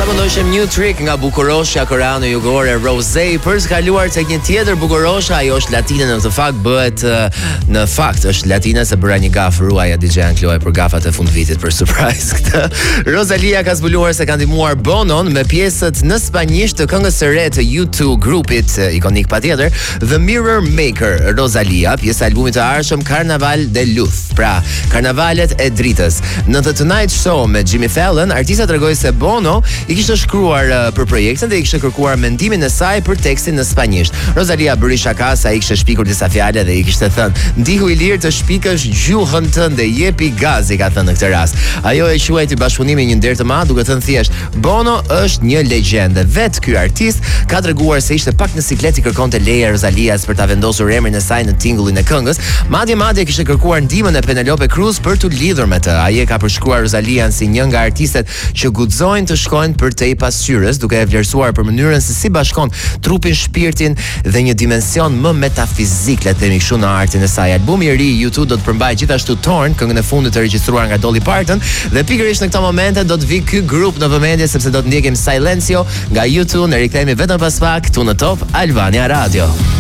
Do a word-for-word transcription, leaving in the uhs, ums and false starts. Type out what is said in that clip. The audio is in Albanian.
sa këndojshem New Trick nga Bukurosha, Korano Jugore, Rose. Për të kaluar tek një tjetër Bukurosha, ajo është latine në këtë fakt, bëhet në fakt është latine se bëra një gaf ruaja D J Ankloe për gafat e fundvitit për surprise këtë. Rosalia ka zbuluar se ka ndihmuar Bonon me pjesët në spanjisht të këngës së re të U two grupit ikonik patjetër, The Mirror Maker. Rosalia, pjesë e albumit të arshëm Carnaval de Luz, pra karnavalet e dritës. Në The Tonight Show me Jimmy Fallon, artista tregoi se Bono i kishte shkruar uh, për projektin dhe i kishte kërkuar mendimin e saj për tekstin në spanjisht. Rosalia bëri shaka sa i kishte shpikur disa fjalë dhe i kishte thënë: "Ndihu i lirë të shpikësh gjuhën tënde, jepi gaz", i ka thënë në këtë rast. Ajo e quajti bashkëpunimin një nder të madh, duke thënë thjesht: "Bono është një legjendë." Vet ky artist ka treguar se ishte pak në siklet i kërkonte leje Rosalias për ta vendosur emrin e saj në tingullin e këngës. Madje madje kishte kërkuar ndihmën e Penelope Cruz për të lidhur me të. Ai e ka përshkruar Rosalian si një nga artistet që guxojnë të shkojnë për te i pasqyrës, duke e vlerësuar për mënyrën se si bashkon trupin, shpirtin dhe një dimension më metafizik, le të themi kështu, në artin e saj. Albumi i ri i U two do të përmbajë gjithashtu Torn, këngën e fundit të regjistruar nga Dolly Parton, dhe pikërisht në këtë momente do të vi ky grup në vëmendje sepse do të ndjekim Silencio nga U two. Ne rikthehemi vetëm pas pak këtu në Top Albania Radio.